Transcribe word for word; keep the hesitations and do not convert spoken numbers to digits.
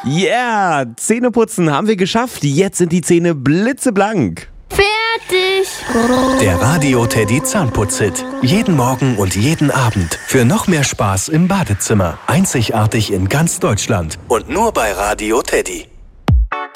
Yeah, Zähneputzen haben wir geschafft. Jetzt sind die Zähne blitzeblank. Fertig. Der Radio Teddy Zahnputz-Hit. Jeden Morgen und jeden Abend. Für noch mehr Spaß im Badezimmer. Einzigartig in ganz Deutschland. Und nur bei Radio Teddy.